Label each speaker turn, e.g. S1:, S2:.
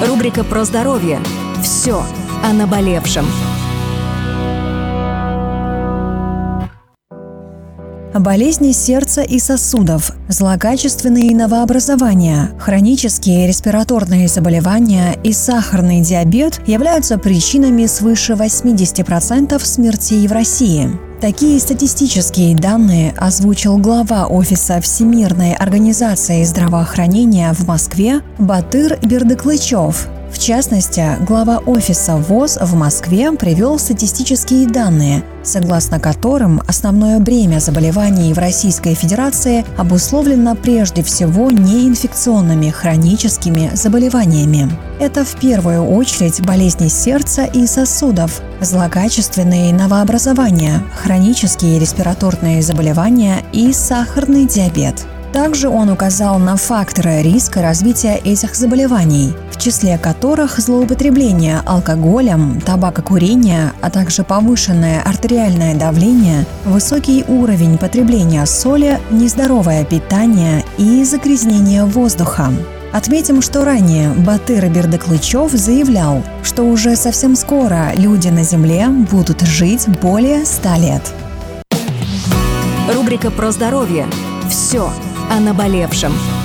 S1: Рубрика про здоровье. Все о наболевшем.
S2: Болезни сердца и сосудов, злокачественные новообразования, хронические респираторные заболевания и сахарный диабет являются причинами свыше 80% смертей в России. Такие статистические данные озвучил глава Офиса Всемирной организации здравоохранения в Москве Батыр Бердыклычев. В частности, глава офиса ВОЗ в Москве привел статистические данные, согласно которым основное бремя заболеваний в Российской Федерации обусловлено прежде всего неинфекционными хроническими заболеваниями. Это в первую очередь болезни сердца и сосудов, злокачественные новообразования, хронические респираторные заболевания и сахарный диабет. Также он указал на факторы риска развития этих заболеваний, в числе которых злоупотребление алкоголем, табакокурение, а также повышенное артериальное давление, высокий уровень потребления соли, нездоровое питание и загрязнение воздуха. Отметим, что ранее Батыр Бердыклычев заявлял, что уже совсем скоро люди на Земле будут жить более 100 лет.
S1: Рубрика про здоровье. Все о наболевшем.